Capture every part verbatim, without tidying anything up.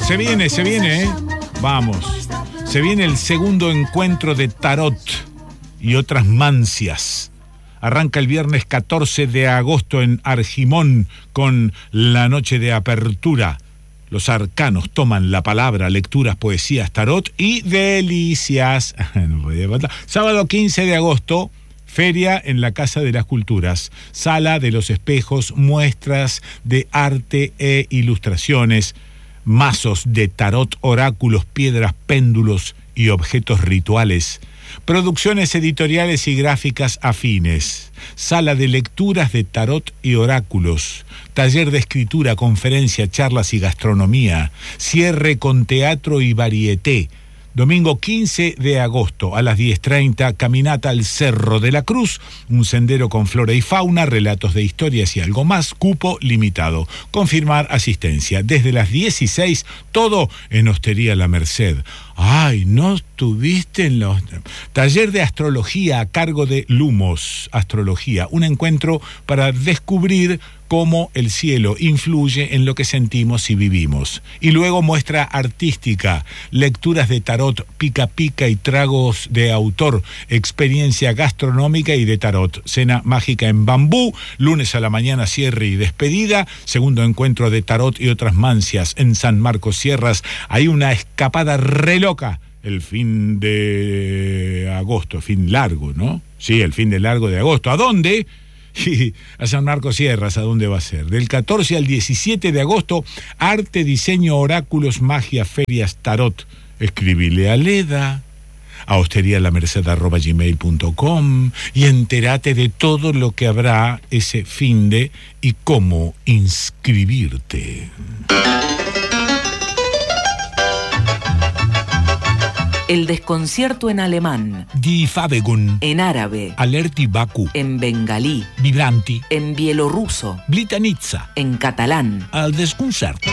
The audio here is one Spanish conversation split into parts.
Se viene, se viene, ¿eh? Vamos. Se viene el segundo encuentro de tarot y otras mancias. Arranca el viernes catorce de agosto en Argimón con la noche de apertura. Los arcanos toman la palabra, lecturas, poesías, tarot y delicias. No podía faltar. Sábado quince de agosto, feria en la Casa de las Culturas. Sala de los espejos, muestras de arte e ilustraciones. Mazos de tarot, oráculos, piedras, péndulos y objetos rituales. Producciones editoriales y gráficas afines. Sala de lecturas de tarot y oráculos. Taller de escritura, conferencia, charlas y gastronomía. Cierre con teatro y varieté. Domingo quince de agosto a las diez treinta, caminata al Cerro de la Cruz, un sendero con flora y fauna, relatos de historias y algo más, cupo limitado. Confirmar asistencia. Desde las dieciséis, todo en Hostería La Merced. Ay, ¿no estuviste en los... Taller de astrología a cargo de Lumos Astrología, un encuentro para descubrir cómo el cielo influye en lo que sentimos y vivimos. Y luego muestra artística, lecturas de tarot, pica pica y tragos de autor, experiencia gastronómica y de tarot, cena mágica en Bambú, lunes a la mañana cierre y despedida, segundo encuentro de tarot y otras mancias en San Marcos Sierras. Hay una escapada re loca el fin de agosto, fin largo, ¿no? Sí, el fin de largo de agosto. ¿A dónde? Y a San Marcos Sierras, ¿a dónde va a ser? Del catorce al diecisiete de agosto, arte, diseño, oráculos, magia, ferias, tarot. Escribile a Leda, a hosterialamerced arroba gmail punto com y entérate de todo lo que habrá ese finde y cómo inscribirte. El desconcierto en alemán. Die Fabegun. En árabe. Alerti Baku. En bengalí. Vibranti. En bielorruso. Blitanitza. En catalán. Al desconcierto.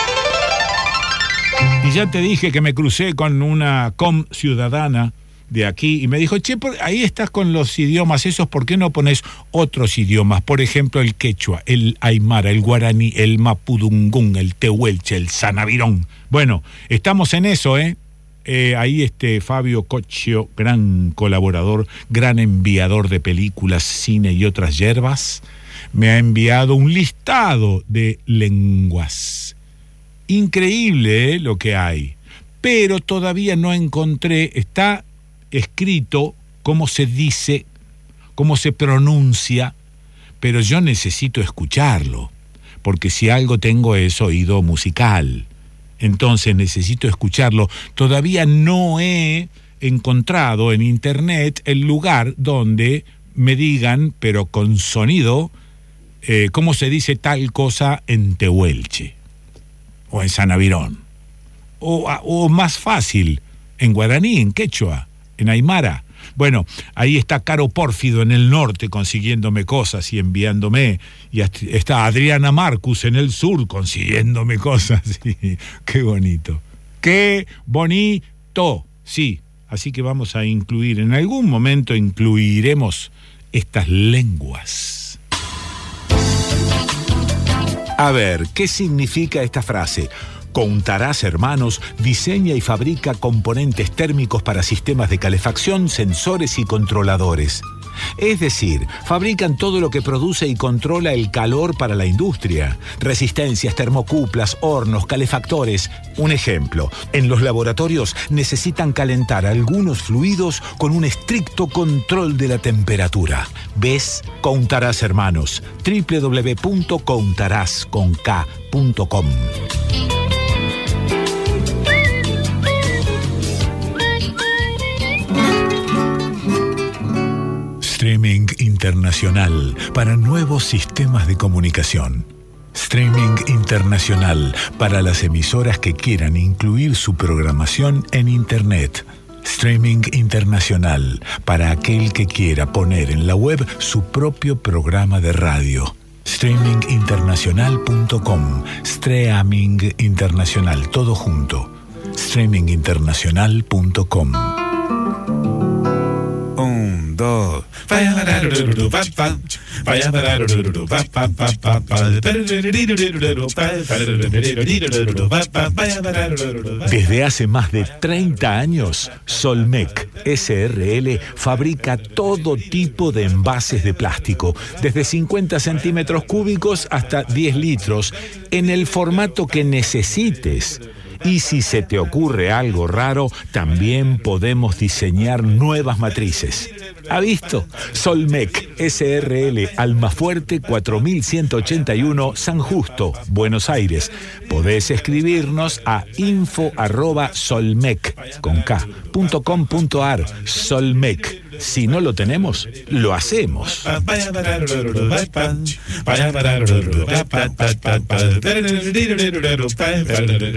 Y ya te dije que me crucé con una com ciudadana de aquí y me dijo, che, ahí estás con los idiomas esos, ¿por qué no pones otros idiomas? Por ejemplo, el quechua, el aymara, el guaraní, el mapudungún, el tehuelche, el sanavirón. Bueno, estamos en eso, ¿eh? Eh, ahí este Fabio Cocchio, gran colaborador, gran enviador de películas, cine y otras yerbas, me ha enviado un listado de lenguas. Increíble, ¿eh?, lo que hay. Pero todavía no encontré, está escrito cómo se dice, cómo se pronuncia, pero yo necesito escucharlo, porque si algo tengo es oído musical. Entonces necesito escucharlo. Todavía no he encontrado en internet el lugar donde me digan, pero con sonido, eh, cómo se dice tal cosa en tehuelche o en sanavirón. O, o más fácil, en guaraní, en quechua, en aymara. Bueno, ahí está Caro Pórfido en el norte consiguiéndome cosas y enviándome. Y está Adriana Marcus en el sur consiguiéndome cosas. Sí, qué bonito. Qué bonito. Sí, así que vamos a incluir, en algún momento incluiremos estas lenguas. A ver, ¿qué significa esta frase? Contarás Hermanos diseña y fabrica componentes térmicos para sistemas de calefacción, sensores y controladores. Es decir, fabrican todo lo que produce y controla el calor para la industria. Resistencias, termocuplas, hornos, calefactores. Un ejemplo, en los laboratorios necesitan calentar algunos fluidos con un estricto control de la temperatura. ¿Ves? Contarás Hermanos. doble u doble u doble u punto contarás punto com. Streaming internacional para nuevos sistemas de comunicación. Streaming internacional para las emisoras que quieran incluir su programación en Internet. Streaming internacional para aquel que quiera poner en la web su propio programa de radio. streaming internacional punto com. Streaming internacional, todo junto. streaming internacional punto com. Un, dos. Desde hace más de treinta años, Solmec S R L fabrica todo tipo de envases de plástico, desde cincuenta centímetros cúbicos hasta diez litros, en el formato que necesites. Y si se te ocurre algo raro, también podemos diseñar nuevas matrices. ¿Ha visto? Solmec S R L, Almafuerte cuatro mil ciento ochenta y uno, San Justo, Buenos Aires. Podés escribirnos a info arroba solmec con K, punto com punto ar. Solmec. Si no lo tenemos, lo hacemos.